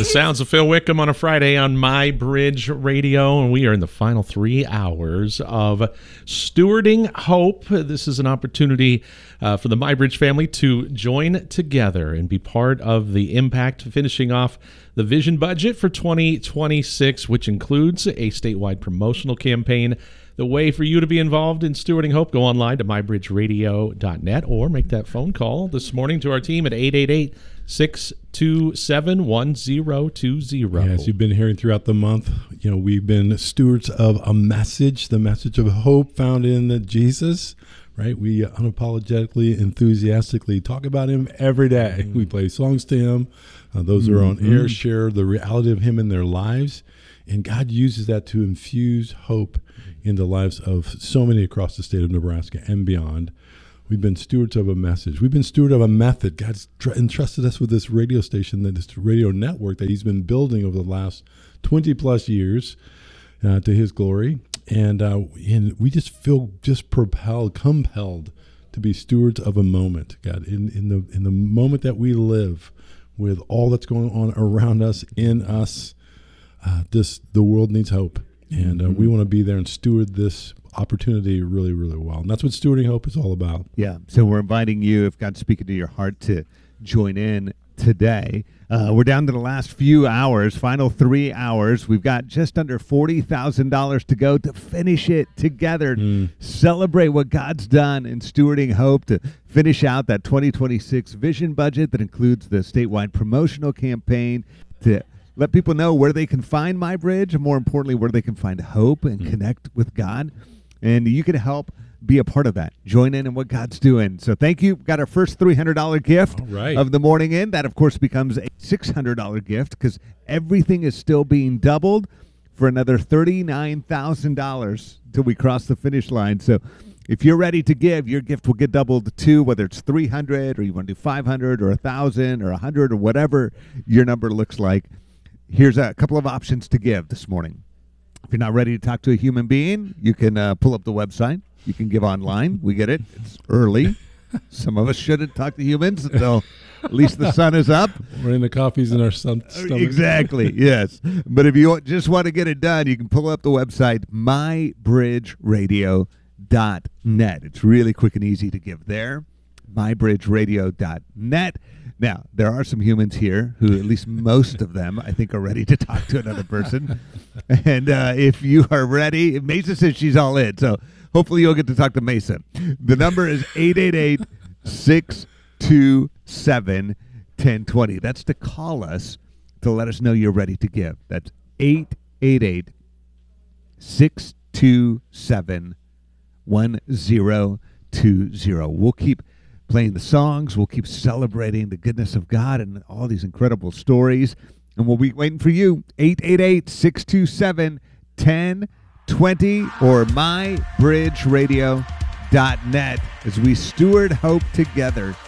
sounds of Phil Wickham on a Friday on My Bridge Radio, and we are in the final 3 hours of Stewarding Hope. This is an opportunity for the My Bridge family to join together and be part of the impact, finishing off the vision budget for 2026, which includes a statewide promotional campaign. The way for you to be involved in Stewarding Hope, go online to mybridgeradio.net or make that phone call this morning to our team at 888-627-1020. Yes, you've been hearing throughout the month, we've been stewards of a message, the message of hope found in Jesus, right? We unapologetically, enthusiastically talk about him every day. Mm-hmm. We play songs to him. Those who are on air share the reality of him in their lives. And God uses that to infuse hope in the lives of so many across the state of Nebraska and beyond. We've been stewards of a message. We've been steward of a method. God's entrusted us with this radio station, this radio network that he's been building over the last 20 plus years to his glory. And we just feel compelled to be stewards of a moment, God, in the moment that we live with all that's going on around us, in us. The world needs hope, and we want to be there and steward this opportunity really, really well. And that's what Stewarding Hope is all about. Yeah, so we're inviting you, if God's speaking to your heart, to join in today. We're down to the last few hours, final 3 hours. We've got just under $40,000 to go to finish it together. Celebrate what God's done in Stewarding Hope, to finish out that 2026 vision budget that includes the statewide promotional campaign, to let people know where they can find My Bridge, and more importantly, where they can find hope and connect with God. And you can help be a part of that. Join in what God's doing. So thank you. Got our first $300 gift of the morning in. That, of course, becomes a $600 gift because everything is still being doubled for another $39,000 until we cross the finish line. So if you're ready to give, your gift will get doubled too, whether it's $300 or you want to do $500 or $1,000 or $100 or whatever your number looks like. Here's a couple of options to give this morning. If you're not ready to talk to a human being, you can pull up the website. You can give online. We get it. It's early. Some of us shouldn't talk to humans until at least the sun is up. We're in the coffees in our stomach. Exactly, yes. But if you just want to get it done, you can pull up the website, mybridgeradio.net. It's really quick and easy to give there, mybridgeradio.net. Now, there are some humans here who, at least most of them, I think, are ready to talk to another person. And if you are ready, Mesa says she's all in, so hopefully you'll get to talk to Mesa. The number is 888-627-1020. That's to call us to let us know you're ready to give. That's 888-627-1020. We'll keep playing the songs. We'll keep celebrating the goodness of God and all these incredible stories. And we'll be waiting for you. 888-627-1020 or mybridgeradio.net as we steward hope together.